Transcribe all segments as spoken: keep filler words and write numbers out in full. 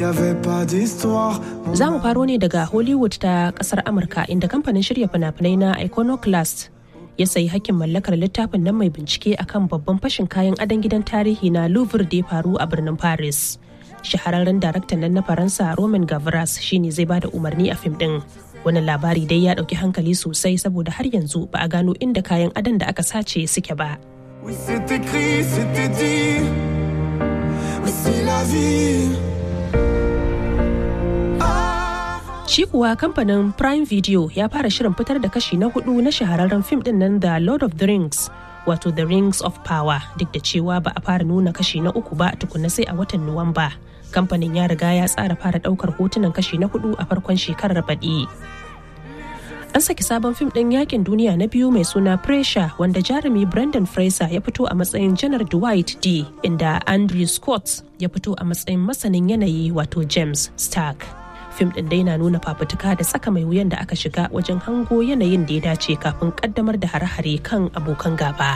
Za mu faro ne daga Hollywood ta kasar Amurka, inda kamfanin shirya fina-finai na Iconoclast ya sayi hakkin mallakar littafin nan mai bincike akan babban fashin kayan adon gidan tarihi na Louvre da ya faru a birnin Paris. Shahararren daraktan nan na Faransa Romain Gavras shine zai bada umarni a fim din. Wannan labari dai ya dauki hankali sosai saboda har yanzu ba a gano inda kayan adon da aka sace suke ba. Shi kuwa kamfanin Prime Video ya fara shirin fitar da kashi na hudu na shahararren fim din nan The Lord of the Rings, wato The Rings of Power, duk da cewa ba a fara nuna kashi na uku ba tukunna sai a watan Nuwamba. Kamfanin ya riga ya tsara fara daukar hotunan kashi na hudu a farkon shekarar baɗi. An saki sabon fim ɗin yakin duniya na biyu mai suna Pressure, wanda jarumi Brendan Fraser ya fito a matsayin Janar Dwight D, inda Andrew Scott ya fito a matsayin masanin yanayi wato James Stark. Fim ɗin dai na nuna fafutuka da tsaka mai wuyan da aka shiga wajen hango yanayin da ya dace kafin kaddamar da hare-hare kan abokan gaba.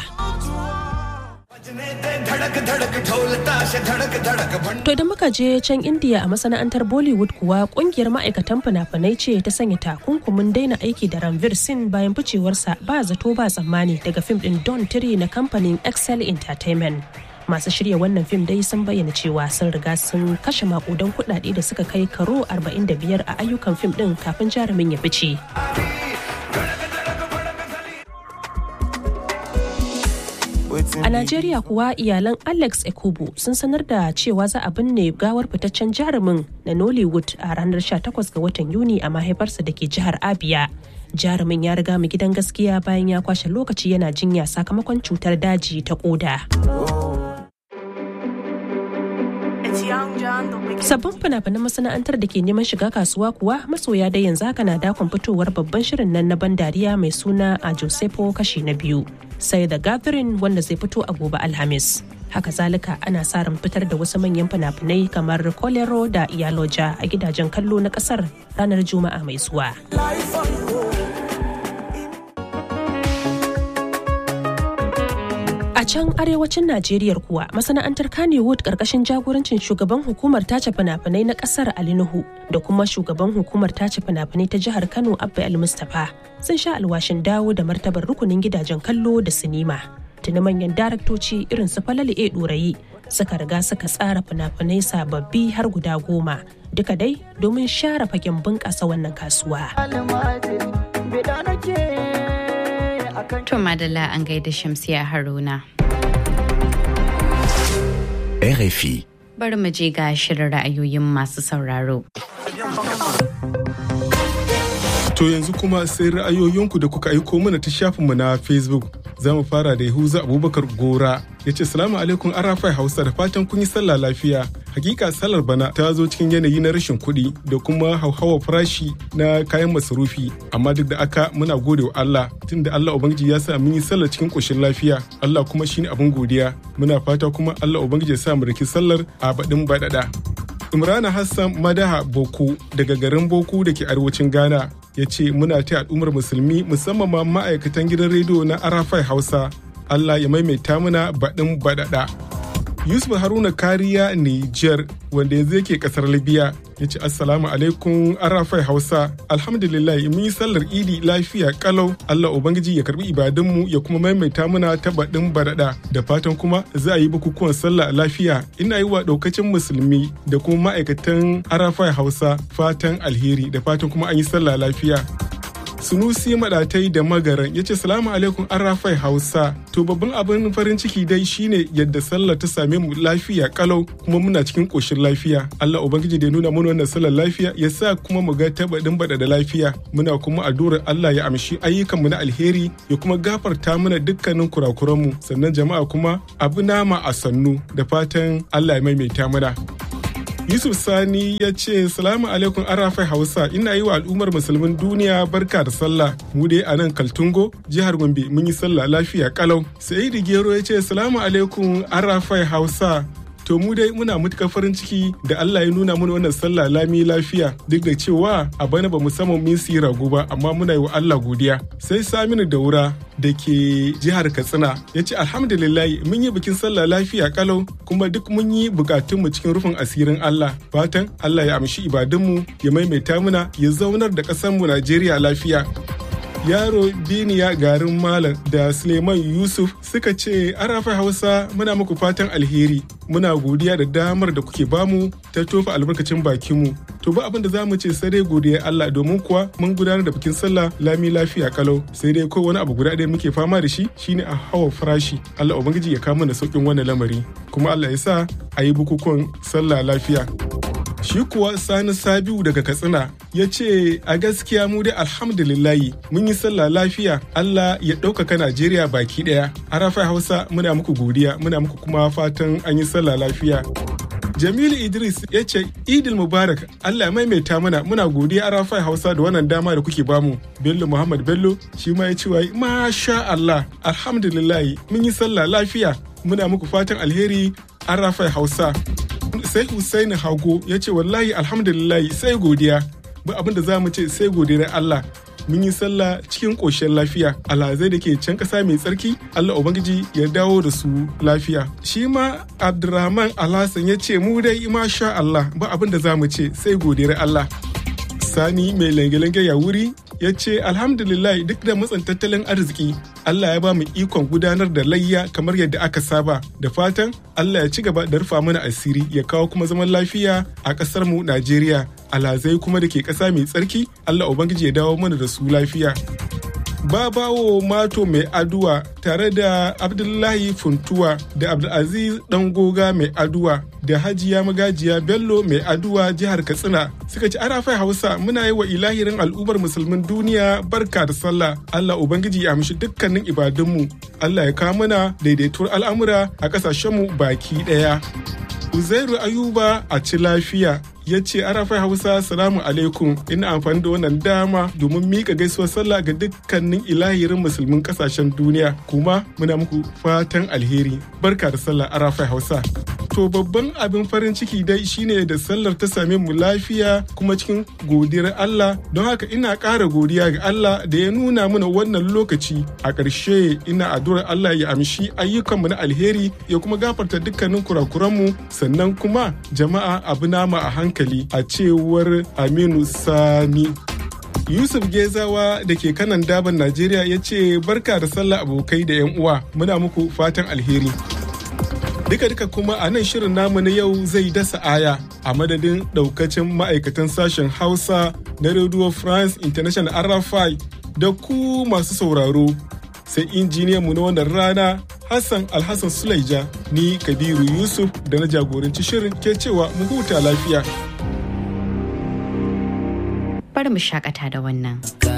To idan muka je can India a masana'antar Bollywood kuwa, kungiyar ma'aikatan fina-finai ce ta sanya takunkumin daina aiki da Ranveer Singh bayan ficewarsa ba zato ba tsammani daga fim ɗin Don three na kamfanin Excel Entertainment. Masu shirya wannan fim dai sun bayyana cewa sun riga sun kashe makudan kuɗaɗe da suka kai karo arba'in da biyar a ayyukan fim ɗin kafin jarumin ya fice. A Najeriya kuwa, iyalan Alex Ekubu sun sanar da cewa za a binne gawar fitaccen jarumin na Nollywood a ranar sha takwas ga watan Yuni a mahaifarsa da ke jihar Abia. Jarumin ya riga mu gidan gaskiya bayan ya kwashe lokaci yana jinya sakamakon cutar daji ta koda. Sabbin fina-finan masana'antar da ke neman shiga kasuwa kuwa, masoya da yanzu haka na dakon fitowar babban shirin nan na ban dariya mai suna a Josepo kashi na biyu, sai The Gathering wanda zai fito a gobe Alhamis. Haka zalika ana sa ran fitar da wasu manyan fina-finai kamar Kolero da Iyaloja a gidajen kallo na kasar ranar Juma'a mai zuwa. A can arewacin Najeriya kuwa, masana'antar Kannywood karkashin jagorancin shugaban hukumar tace fina-finai na kasar Ali Nuhu da kuma shugaban hukumar tace fina-finai ta jihar Kano Abba El Mustapha sun sha alwashin dawo da martabar rukunin gidajen kallo da sinima. Tuni manyan daraktoci irin su Falalu A Dorayi suka riga suka tsara fina-finai sababbi har guda goma, duka dai domin share fagen bunƙasa wannan kasuwa. To madalla, an gaida Shamsiya Haruna. R F I. Bari mu je ga shirin ra'ayoyin masu sauraro. To yanzu kuma sai ra'ayoyinku da kuka aiko mana ta shafinmu na Facebook. Za mu fara da Yahuza Abubakar Gora. Ya ce, Salamu alaikum Arafai Hausa, da fatan kun yi sallah lafiya. Hakika sallar bana ta zo cikin yanayi na rashin kuɗi da kuma hauhawar farashi na kayan masarufi. Amma duk da aka muna gode wa Allah, tunda Allah Ubangiji ya sa mun yi sallar cikin ƙoshin lafiya. Allah kuma shine abin godiya. Muna fata kuma Allah Ubangiji ya sa mu riki sallar a baɗin baɗaɗa. Imrana Hassan Madaha Boku daga garin Boku da ke arewacin Ghana ya ce, muna ta al'ummar musulmi musamman ma ma'aikatan gidan rediyo na Arafai Hausa. Allah ya maimaita muna baɗin baɗaɗa. Yusuf Haruna Kariya Niger wanda yanzu yake kasar Libya ya ce, Assalamu alaikum Arafai Hausa. Alhamdulillah mun yi sallar Idi lafiya kalau. Allah Ubangiji ya karbi ibadunmu ya kuma maimaita muna ta baɗin baɗaɗa. Da fatan kuma za a yi bukukuwan sallah lafiya. Ina yi wa ɗaukacin musulmi da kuma ma'aikatan Arafai Hausa fatan alheri, da fatan kuma an yi sallah lafiya. Sunusi Madatai da Magaran ya ce, Salamu alaikum Arafai Hausa. To babban abin farin ciki dai shine yadda sallah ta same mu lafiya kalau kuma muna cikin ƙoshin lafiya. Allah Ubangiji da ya nuna mana wannan sallar lafiya ya sa kuma mu ga tabadin bada da lafiya. Muna kuma addu'ar Allah ya amshi ayyukanmu na alheri ya kuma gafarta mana dukkanin kurakuranmu. Sannan jama'a kuma abu nama a sannu, da fatan Allah ya maimaita mana. Yusuf Sani ya ce, Salamu alaikum Arafai Hausa, ina yi wa al'ummar musulmin duniya barka da sallah. Mu dai a nan Kaltungo, jihar Gombe mun yi sallah lafiya kalau. Sa'idu Gero ya ce, Salamu alaikum Arafai Hausa. To mu dai muna mutukar farin ciki da Allah ya nuna mana wannan sallah lami lafiya duk da cewa a bana ba mu samu mun siyi rago ba amma muna yi wa Allah godiya. Sai Saminu Daura da ke jihar Katsina ya ce alhamdulillah mun yi bikin sallah lafiya kalau kuma duk mun yi bukatunmu cikin rufin asirin Allah. Fatan Allah ya amshi ibadunmu ya maimaita muna ya zaunar da ƙasarmu Najeriya lafiya. Yaro Biniya garin Malam da Suleiman Yusuf suka ce Arafai Hausa muna muku fatan alheri muna godiya da damar da kuke bamu ta tofa albarkacin bakinmu. To ba abin da za mu ce sai dai godiya Allah domin kuwa mun gudanar da bikin sallah lami lafiya kalau sai dai ko wani abu guda ɗaya muke fama da shi shine a hawa farashi. Allah ubangiji ya kawo mana sauƙin wannan lamari kuma Allah ya sa a yi bukukuwan sallah lafiya. Shi kuwa Sani Sabiu daga Katsina ya ce a gaskiya mu dai alhamdulillahi mun yi sallah lafiya Allah ya ɗaukaka Najeriya baki ɗaya. Arafai Hausa muna muku godiya muna muku kuma fatan an yi sallah lafiya. Jamilu Idris ya ce Idil Mubarak Allah ya maimaita mana muna godiya Arafai Hausa da wannan dama da kuke bamu. Bello Muhammad Bello shi ma ya ce wai masha Allah alhamdulillahi mun yi sallah lafiya muna muku fatan alheri Arafai Hausa. Sai Hussaini Hago ya ce wallahi alhamdulillah sai godiya ba abin da za mu ce sai godiyar Allah mun yi sallah cikin ƙoshin lafiya alhazai da ke can ƙasa mai tsarki Allah ubangiji ya dawo da su lafiya. Shi ma Abdurrahman Alhassan ya ce mu dai masha Allah ba abin da za mu ce sai godiyar Allah. Sani mai lange-lange ya wuri ya ce alhamdulillah duk da matsin tattalin arziki Allah ya ba mu ikon gudanar da layya kamar yadda aka saba da fatan Allah ya ci gaba da rufa mana asiri ya kawo kuma zaman lafiya a ƙasar mu Najeriya alhazai kuma da ke ƙasa mai tsarki Allah ubangiji ya dawo mana da su lafiya. Babawo Mato mai aduwa tare da Abdullahi Funtuwa da Abdulaziz Dangoga mai aduwa da Hajiya Magajiya Bello mai aduwa jihar Katsina suka ci Arafai Hausa muna yi wa ilahirin al'ummar musulmin duniya barka da sallah Allah ubangiji ya amshi dukkanin ibadunmu Allah ya kawo mana daidaituwar al'amura a ƙasashenmu baki ɗaya. Uzairu Ayuba a ci lafiya ya ce Arafai Hausa salamu alaikum ina amfani da wannan dama domin mika gaisuwar sallah ga dukkanin ilahirin musulmin kasashen duniya kuma muna muku fatan alheri barka da sallah Arafai Hausa. To babban abin farin ciki dai shine da sallar ta same mu lafiya kuma cikin godiyar Allah don haka ina ƙara godiya ga Allah da ya nuna mana wannan lokaci a ƙarshe ina addu'ar Allah ya amshi ayyukanmu na alheri ya kuma gafarta dukkanin kurakuranmu sannan kuma jama'a abu nama a hankali a cewar Aminu Sani. Yusuf Gezawa da ke kanan daban Najeriya ya ce barka da sallah abokai da 'yan uwa muna muku fatan alheri. Duka-duka kuma a nan shirin namu na yau zai dasa aya a madadin daukacin ma'aikatan sashen Hausa na Radio France International R F I da ku masu sauraro sai injiniyanmu na wannan rana Hassan Alhassan Sulaija ni Kabiru Yusuf da na jagoranci shirin ke cewa mu huta lafiya. Bari mu shakata da wannan.